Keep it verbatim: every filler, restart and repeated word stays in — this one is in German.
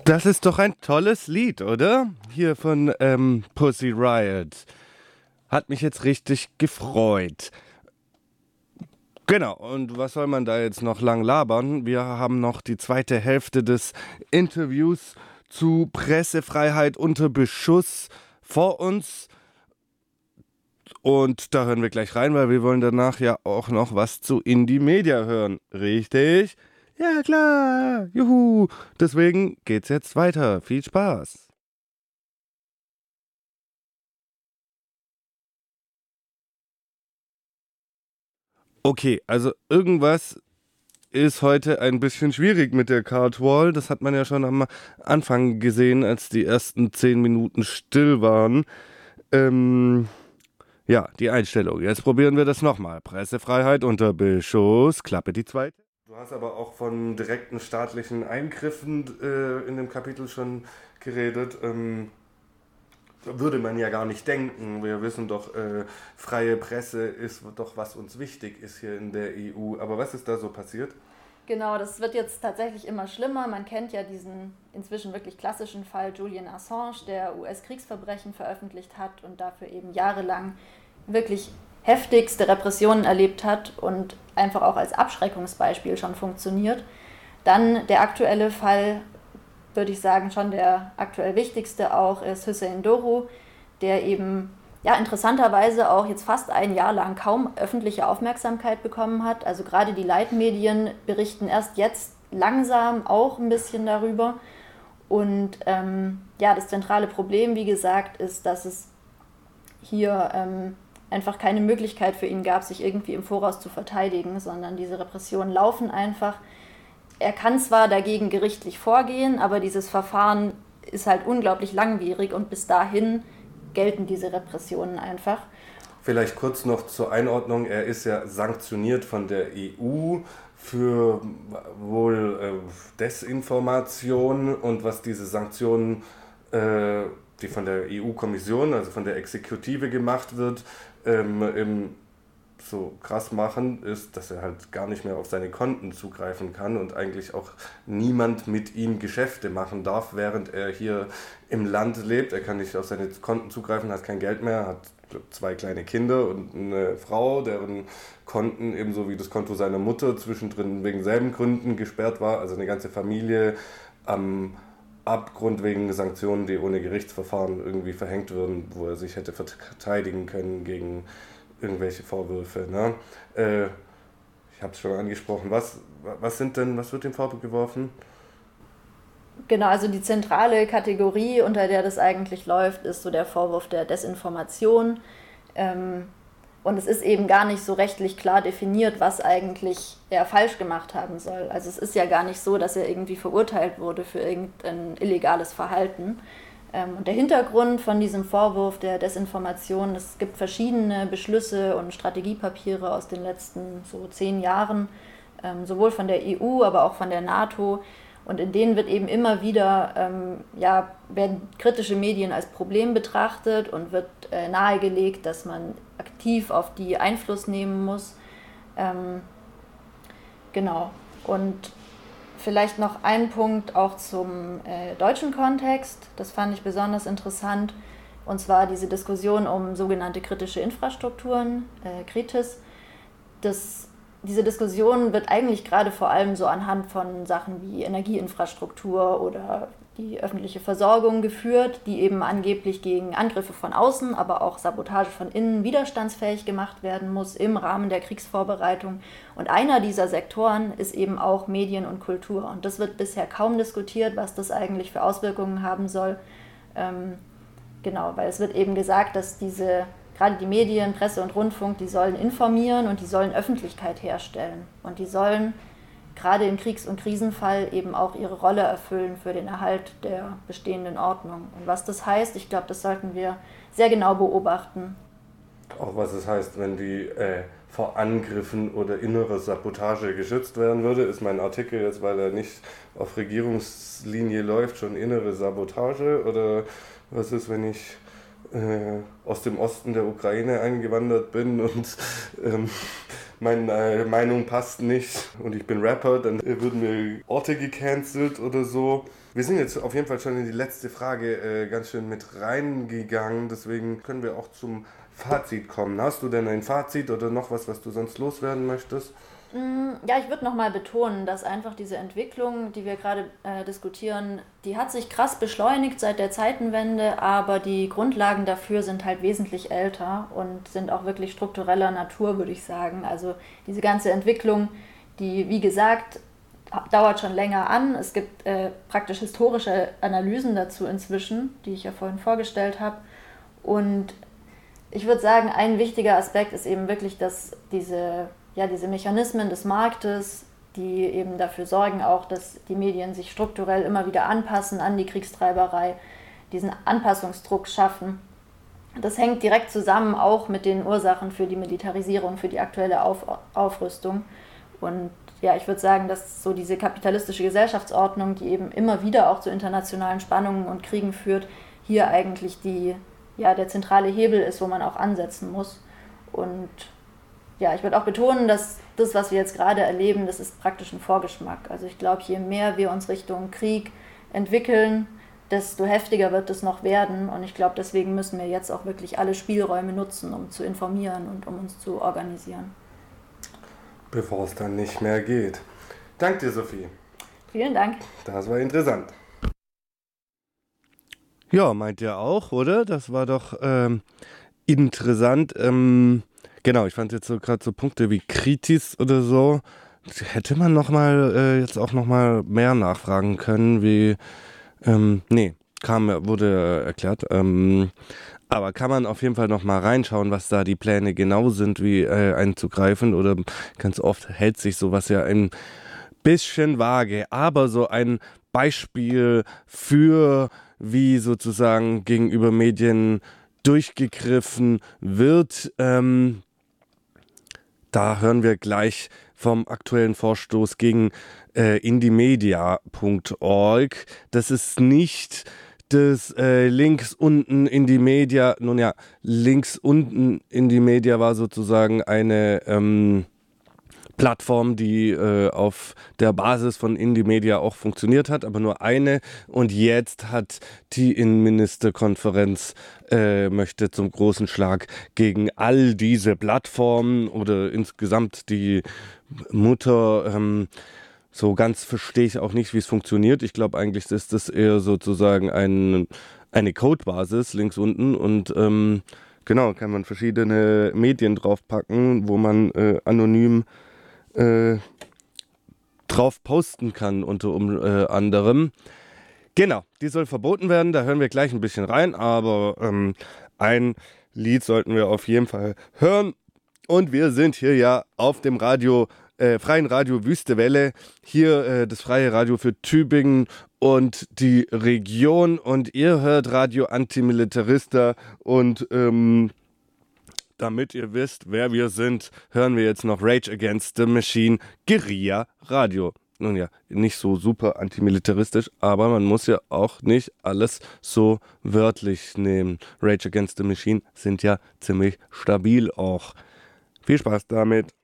Das ist doch ein tolles Lied, oder? Hier von ähm, Pussy Riot. Hat mich jetzt richtig gefreut. Genau, und was soll man da jetzt noch lang labern? Wir haben noch die zweite Hälfte des Interviews zu Pressefreiheit unter Beschuss vor uns. Und da hören wir gleich rein, weil wir wollen danach ja auch noch was zu Indie Media hören. Richtig? Ja, klar. Juhu. Deswegen geht's jetzt weiter. Viel Spaß. Okay, also irgendwas ist heute ein bisschen schwierig mit der Card Wall. Das hat man ja schon am Anfang gesehen, als die ersten zehn Minuten still waren. Ähm, ja, die Einstellung. Jetzt probieren wir das nochmal. Pressefreiheit unter Beschuss. Klappe die zweite. Du hast aber auch von direkten staatlichen Eingriffen äh, in dem Kapitel schon geredet. Ähm, würde man ja gar nicht denken. Wir wissen doch, äh, freie Presse ist doch, was uns wichtig ist hier in der E U. Aber was ist da so passiert? Genau, das wird jetzt tatsächlich immer schlimmer. Man kennt ja diesen inzwischen wirklich klassischen Fall Julian Assange, der U S-Kriegsverbrechen veröffentlicht hat und dafür eben jahrelang wirklich heftigste Repressionen erlebt hat und einfach auch als Abschreckungsbeispiel schon funktioniert. Dann der aktuelle Fall, würde ich sagen, schon der aktuell wichtigste auch, ist Hüseyin Doğru, der eben ja, interessanterweise auch jetzt fast ein Jahr lang kaum öffentliche Aufmerksamkeit bekommen hat. Also gerade die Leitmedien berichten erst jetzt langsam auch ein bisschen darüber. Und ähm, ja, das zentrale Problem, wie gesagt, ist, dass es hier ähm, einfach keine Möglichkeit für ihn gab, sich irgendwie im Voraus zu verteidigen, sondern diese Repressionen laufen einfach. Er kann zwar dagegen gerichtlich vorgehen, aber dieses Verfahren ist halt unglaublich langwierig und bis dahin gelten diese Repressionen einfach. Vielleicht kurz noch zur Einordnung. Er ist ja sanktioniert von der E U für wohl äh, Desinformation und was diese Sanktionen, äh, die von der E U-Kommission, also von der Exekutive gemacht wird, ähm, im so krass machen, ist, dass er halt gar nicht mehr auf seine Konten zugreifen kann und eigentlich auch niemand mit ihm Geschäfte machen darf, während er hier im Land lebt. Er kann nicht auf seine Konten zugreifen, hat kein Geld mehr, hat zwei kleine Kinder und eine Frau, deren Konten ebenso wie das Konto seiner Mutter zwischendrin wegen selben Gründen gesperrt war. Also eine ganze Familie am Abgrund wegen Sanktionen, die ohne Gerichtsverfahren irgendwie verhängt würden, wo er sich hätte verteidigen können gegen irgendwelche Vorwürfe. Ne? Äh, ich habe es schon angesprochen. Was, was sind denn, was wird dem vorgeworfen? Genau, also die zentrale Kategorie, unter der das eigentlich läuft, ist so der Vorwurf der Desinformation. Ähm, und es ist eben gar nicht so rechtlich klar definiert, was eigentlich er falsch gemacht haben soll. Also es ist ja gar nicht so, dass er irgendwie verurteilt wurde für irgendein illegales Verhalten. Und der Hintergrund von diesem Vorwurf der Desinformation, es gibt verschiedene Beschlüsse und Strategiepapiere aus den letzten so zehn Jahren, sowohl von der E U, aber auch von der NATO. Und in denen wird eben immer wieder, ähm, ja, werden kritische Medien als Problem betrachtet und wird äh, nahegelegt, dass man aktiv auf die Einfluss nehmen muss. Ähm, genau. Und vielleicht noch ein Punkt auch zum äh, deutschen Kontext, das fand ich besonders interessant, und zwar diese Diskussion um sogenannte kritische Infrastrukturen, äh, Kritis. Das, diese Diskussion wird eigentlich gerade vor allem so anhand von Sachen wie Energieinfrastruktur oder die öffentliche Versorgung geführt, die eben angeblich gegen Angriffe von außen, aber auch Sabotage von innen widerstandsfähig gemacht werden muss im Rahmen der Kriegsvorbereitung. Und einer dieser Sektoren ist eben auch Medien und Kultur. Und das wird bisher kaum diskutiert, was das eigentlich für Auswirkungen haben soll. Ähm, genau, weil es wird eben gesagt, dass diese, gerade die Medien, Presse und Rundfunk, die sollen informieren und die sollen Öffentlichkeit herstellen. Und die sollen gerade im Kriegs- und Krisenfall eben auch ihre Rolle erfüllen für den Erhalt der bestehenden Ordnung. Und was das heißt, ich glaube, das sollten wir sehr genau beobachten. Auch was es heißt, wenn die äh, vor Angriffen oder innerer Sabotage geschützt werden würde, ist mein Artikel jetzt, weil er nicht auf Regierungslinie läuft, schon innere Sabotage? Oder was ist, wenn ich äh, aus dem Osten der Ukraine eingewandert bin und ähm, meine äh, Meinung passt nicht und ich bin Rapper, dann äh, würden mir Orte gecancelt oder so. Wir sind jetzt auf jeden Fall schon in die letzte Frage äh, ganz schön mit reingegangen, deswegen können wir auch zum Fazit kommen. Hast du denn ein Fazit oder noch was, was du sonst loswerden möchtest? Ja, ich würde nochmal betonen, dass einfach diese Entwicklung, die wir gerade äh, diskutieren, die hat sich krass beschleunigt seit der Zeitenwende, aber die Grundlagen dafür sind halt wesentlich älter und sind auch wirklich struktureller Natur, würde ich sagen. Also diese ganze Entwicklung, die, wie gesagt, dauert schon länger an. Es gibt äh, praktisch historische Analysen dazu inzwischen, die ich ja vorhin vorgestellt habe. Und ich würde sagen, ein wichtiger Aspekt ist eben wirklich, dass diese ja, diese Mechanismen des Marktes, die eben dafür sorgen auch, dass die Medien sich strukturell immer wieder anpassen an die Kriegstreiberei, diesen Anpassungsdruck schaffen. Das hängt direkt zusammen auch mit den Ursachen für die Militarisierung, für die aktuelle Auf- Aufrüstung. Und ja, ich würde sagen, dass so diese kapitalistische Gesellschaftsordnung, die eben immer wieder auch zu internationalen Spannungen und Kriegen führt, hier eigentlich die, ja, der zentrale Hebel ist, wo man auch ansetzen muss. Und ja, ich würde auch betonen, dass das, was wir jetzt gerade erleben, das ist praktisch ein Vorgeschmack. Also ich glaube, je mehr wir uns Richtung Krieg entwickeln, desto heftiger wird es noch werden. Und ich glaube, deswegen müssen wir jetzt auch wirklich alle Spielräume nutzen, um zu informieren und um uns zu organisieren. Bevor es dann nicht mehr geht. Danke dir, Sophie. Vielen Dank. Das war interessant. Ja, meint ihr auch, oder? Das war doch ähm, interessant. Ähm, Genau, ich fand jetzt so gerade so Punkte wie Kritis oder so, hätte man noch mal äh, jetzt auch noch mal mehr nachfragen können, wie, ähm, nee, kam, wurde äh, erklärt, ähm, aber kann man auf jeden Fall noch mal reinschauen, was da die Pläne genau sind, wie äh, einzugreifen, oder ganz oft hält sich sowas ja ein bisschen vage, aber so ein Beispiel für, wie sozusagen gegenüber Medien durchgegriffen wird, ähm, da hören wir gleich vom aktuellen Vorstoß gegen äh, indiemedia punkt org. Das ist nicht das äh, links unten Indymedia, nun ja, links unten Indymedia war sozusagen eine ähm, Plattform, die äh, auf der Basis von Indymedia auch funktioniert hat, aber nur eine. Und jetzt hat die Innenministerkonferenz äh, möchte zum großen Schlag gegen all diese Plattformen oder insgesamt die Mutter. Ähm, so ganz verstehe ich auch nicht, wie es funktioniert. Ich glaube, eigentlich ist das eher sozusagen ein, eine Codebasis links unten und ähm, genau, kann man verschiedene Medien draufpacken, wo man äh, anonym Äh, drauf posten kann, unter um, äh, anderem. Genau, die soll verboten werden, da hören wir gleich ein bisschen rein, aber ähm, ein Lied sollten wir auf jeden Fall hören. Und wir sind hier ja auf dem Radio, äh, freien Radio Wüste Welle, hier äh, das freie Radio für Tübingen und die Region, und ihr hört Radio Antimilitarista und ähm, damit ihr wisst, wer wir sind, hören wir jetzt noch Rage Against the Machine, Guerilla Radio. Nun ja, nicht so super antimilitaristisch, aber man muss ja auch nicht alles so wörtlich nehmen. Rage Against the Machine sind ja ziemlich stabil auch. Viel Spaß damit.